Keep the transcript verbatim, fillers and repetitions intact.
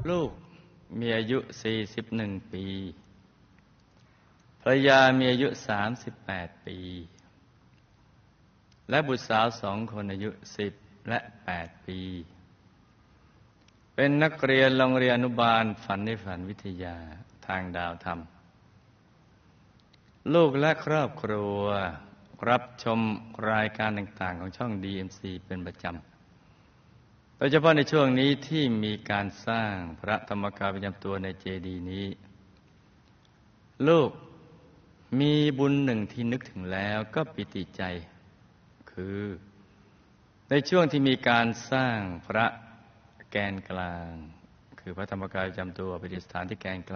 ลูกมีอายุสี่สิบเอ็ดปีภรรยามีอายุสามสิบแปดปีและบุตรสาวสองคนอายุสิบและแปดปีเป็นนักเรียนโรงเรียนอนุบาลฝันในฝันวิทยาทางดาวธรรมลูกและครอบครัวรับชมรายการต่างๆของช่อง ดี เอ็ม ซี เป็นประจำโดยเฉพาะในช่วงนี้ที่มีการสร้างพระธรรมกายประจำตัวในเจดีย์นี้ลูกมีบุญหนึ่งที่นึกถึงแล้วก็ปิติใจคือในช่วงที่มีการสร้างพระแกนกลางคือพระธรรมกายประจำตัวประดิษฐานที่แกนกลาง